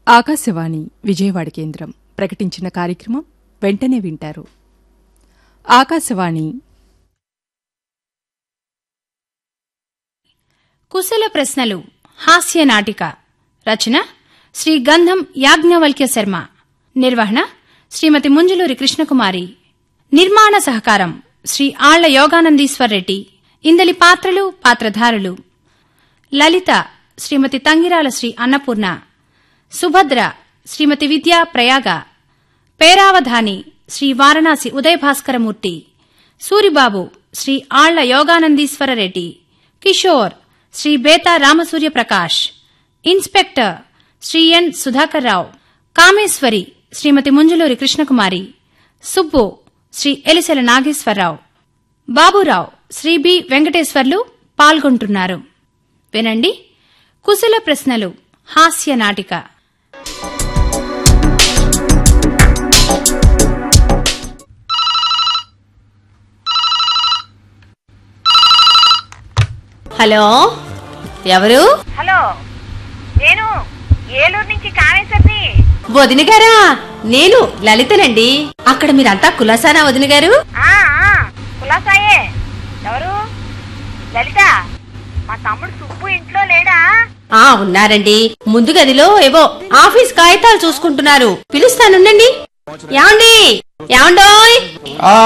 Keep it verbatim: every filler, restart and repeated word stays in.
ఆకాశవాణి విజయవాడ కేంద్రం ప్రకటించిన కార్యక్రమం వెంటనే వింటారు. ఆకాశవాణి కుశల ప్రశ్నలు హాస్య నాటిక. రచన శ్రీ గంధం యాజ్ఞవల్క్య శర్మ. నిర్వహణ శ్రీమతి ముంజులూరి కృష్ణకుమారి. నిర్మాణ సహకారం శ్రీ ఆళ్ల యోగానందీశ్వర్ రెడ్డి. ఇందలి పాత్రలు పాత్రధారులు: లలిత శ్రీమతి తంగిరాల శ్రీ అన్నపూర్ణ, సుభద్ర శ్రీమతి విద్యా ప్రయాగ, పేరావధాని శ్రీ వారణాసి ఉదయభాస్కరమూర్తి, సూరిబాబు శ్రీ ఆళ్ల యోగానందీశ్వర రెడ్డి, కిషోర్ శ్రీ బేతా రామసూర్యప్రకాష్, ఇన్స్పెక్టర్ శ్రీ ఎన్ సుధాకర్రావు, కామేశ్వరి శ్రీమతి ముంజులూరి కృష్ణకుమారి, సుబ్బు శ్రీ ఎలిసెల నాగేశ్వరరావు, బాబురావు శ్రీ బి వెంకటేశ్వర్లు పాల్గొంటున్నారు. వినండి కుశల ప్రశ్నలు హాస్య నాటిక. హలో, ఎవరు? హలో, నేను ఏలూరు నుంచి కామేశ్వరిని. వదిన గారా? నేను లలితనండి. అక్కడ మీరంతా కులాసానా వదిన గారు? ఆ ఆ, కులాసాయే. ఎవరు? లలిత. మా తమ్ముడు సుబ్బు ఇంట్లో లేడా? ఆ ఉన్నారండి. ముందు గదిలో ఏవో ఆఫీస్ కాగితాలు చూసుకుంటున్నారు. పిలుస్తానుండండి. యాండి యాండోయ్.